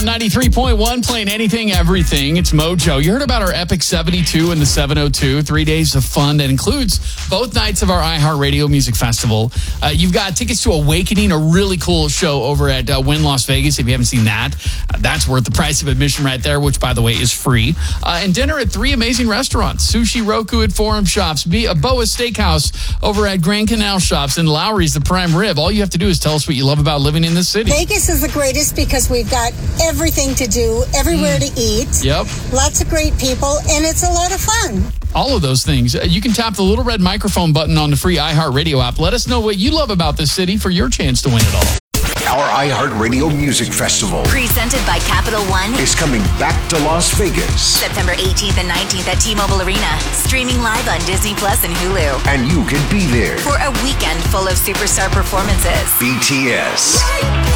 on 93.1, playing anything, everything. It's Mojo. You heard about our Epic 72 and the 702, 3 days of fun that includes both nights of our iHeartRadio Music Festival. You've got tickets to Awakening, a really cool show over at Wynn Las Vegas. If you haven't seen that, that's worth the price of admission right there, which, by the way, is free. And dinner at 3 amazing restaurants. Sushi Roku at Forum Shops, Boa Steakhouse over at Grand Canal Shops, and Lowry's the Prime Rib. All you have to do is tell us what you love about living in this city. Vegas is the greatest because we've got everything to do, everywhere to eat. Yep. Lots of great people, and it's a lot of fun. All of those things. You can tap the little red microphone button on the free iHeartRadio app. Let us know what you love about this city for your chance to win it all. Our iHeartRadio Music Festival, presented by Capital One, is coming back to Las Vegas. September 18th and 19th at T-Mobile Arena. Streaming live on Disney Plus and Hulu. And you can be there for a weekend full of superstar performances. BTS.